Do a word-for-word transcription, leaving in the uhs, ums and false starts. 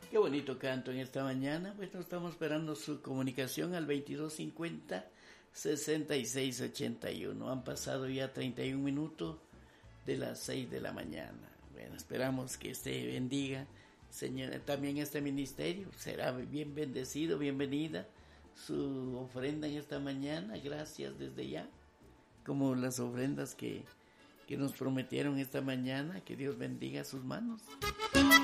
Qué bonito canto en esta mañana. Bueno, estamos esperando su comunicación al veintidós cincuenta, sesenta y seis ochenta y uno. Han pasado ya treinta y un minutos de las seis de la mañana. Bueno, esperamos que esté bendiga, Señora. También este ministerio será bien bendecido, bienvenida su ofrenda en esta mañana. Gracias desde ya, como las ofrendas que, que nos prometieron esta mañana. Que Dios bendiga sus manos.